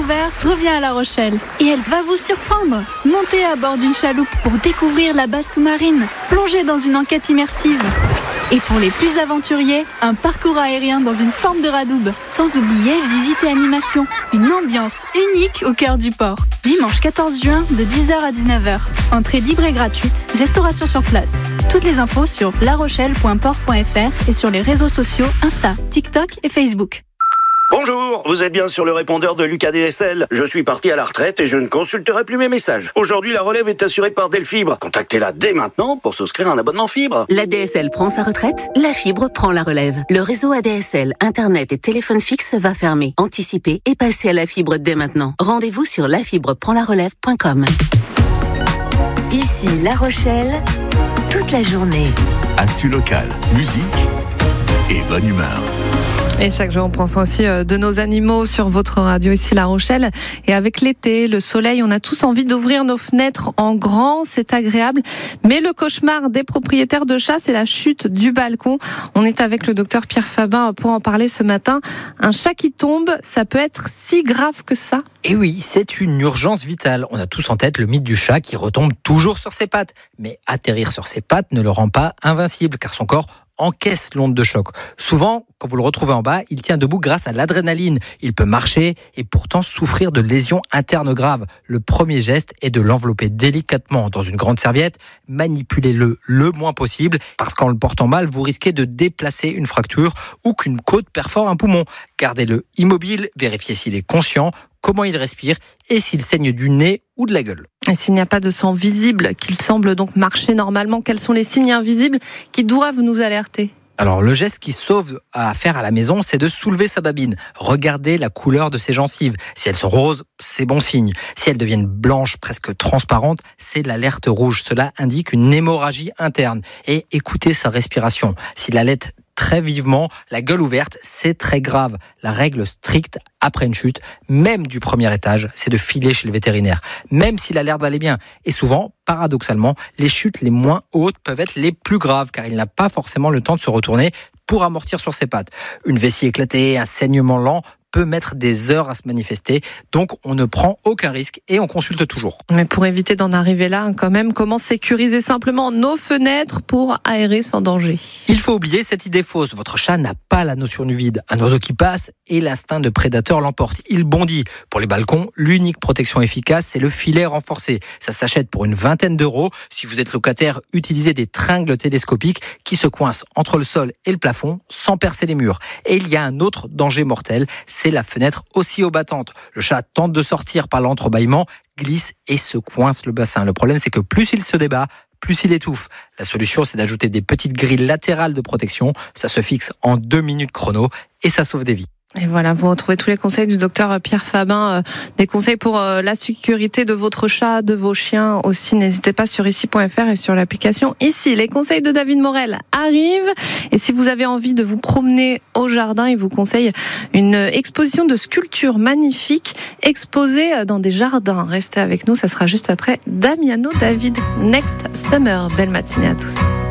ouvert revient à La Rochelle. Et elle va vous surprendre. Montez à bord d'une chaloupe pour découvrir la base sous-marine. Plongez dans une enquête immersive. Et pour les plus aventuriers, un parcours aérien dans une forme de radoub. Sans oublier visite et animation. Une ambiance unique au cœur du port. Dimanche 14 juin de 10h à 19h. Entrée libre et gratuite. Restauration sur place. Toutes les infos sur larochelle.port.fr et sur les réseaux sociaux Insta, TikTok et Facebook. Bonjour, vous êtes bien sur le répondeur de Lucas DSL. Je suis parti à la retraite et je ne consulterai plus mes messages. Aujourd'hui, la relève est assurée par Delfibre. Contactez-la dès maintenant pour souscrire un abonnement fibre. La DSL prend sa retraite, la fibre prend la relève. Le réseau ADSL, Internet et téléphone fixe va fermer. Anticipez et passez à la fibre dès maintenant. Rendez-vous sur lafibreprendlarelève.com. Ici La Rochelle, toute la journée. Actu locale, musique et bonne humeur. Et chaque jour, on prend soin aussi de nos animaux sur votre radio ici La Rochelle. Et avec l'été, le soleil, on a tous envie d'ouvrir nos fenêtres en grand, c'est agréable. Mais le cauchemar des propriétaires de chats, c'est la chute du balcon. On est avec le docteur Pierre Fabin pour en parler ce matin. Un chat qui tombe, ça peut être si grave que ça? Et oui, c'est une urgence vitale. On a tous en tête le mythe du chat qui retombe toujours sur ses pattes. Mais atterrir sur ses pattes ne le rend pas invincible, car son corps encaisse l'onde de choc. Souvent, quand vous le retrouvez en bas, il tient debout grâce à l'adrénaline. Il peut marcher et pourtant souffrir de lésions internes graves. Le premier geste est de l'envelopper délicatement dans une grande serviette. Manipulez-le le moins possible, parce qu'en le portant mal, vous risquez de déplacer une fracture ou qu'une côte perfore un poumon. Gardez-le immobile, vérifiez s'il est conscient, comment il respire et s'il saigne du nez ou de la gueule. Et s'il n'y a pas de sang visible, qu'il semble donc marcher normalement, quels sont les signes invisibles qui doivent nous alerter ? Alors, le geste qui sauve à faire à la maison, c'est de soulever sa babine. Regardez la couleur de ses gencives. Si elles sont roses, c'est bon signe. Si elles deviennent blanches, presque transparentes, c'est l'alerte rouge. Cela indique une hémorragie interne. Et écoutez sa respiration. S'il allait très vivement, la gueule ouverte, c'est très grave. La règle stricte après une chute, même du premier étage, c'est de filer chez le vétérinaire, même s'il a l'air d'aller bien. Et souvent, paradoxalement, les chutes les moins hautes peuvent être les plus graves, car il n'a pas forcément le temps de se retourner pour amortir sur ses pattes. Une vessie éclatée, un saignement lent peut mettre des heures à se manifester, donc on ne prend aucun risque et on consulte toujours. Mais pour éviter d'en arriver là, quand même, comment sécuriser simplement nos fenêtres pour aérer sans danger ? Il faut oublier cette idée fausse. Votre chat n'a pas la notion du vide. Un oiseau qui passe et l'instinct de prédateur l'emporte. Il bondit. Pour les balcons, l'unique protection efficace, c'est le filet renforcé. Ça s'achète pour une vingtaine d'euros. Si vous êtes locataire, utilisez des tringles télescopiques qui se coincent entre le sol et le plafond sans percer les murs. Et il y a un autre danger mortel, c'est la fenêtre oscillobattante. Le chat tente de sortir par l'entrebâillement, glisse et se coince le bassin. Le problème, c'est que plus il se débat, plus il étouffe. La solution, c'est d'ajouter des petites grilles latérales de protection. Ça se fixe en 2 minutes chrono et ça sauve des vies. Et voilà, vous retrouvez tous les conseils du docteur Pierre Fabin, des conseils pour la sécurité de votre chat, de vos chiens aussi. N'hésitez pas sur ici.fr et sur l'application Ici. Les conseils de David Morel arrivent. Et si vous avez envie de vous promener au jardin, il vous conseille une exposition de sculptures magnifiques exposées dans des jardins. Restez avec nous, ça sera juste après Damiano David, Next Summer. Belle matinée à tous.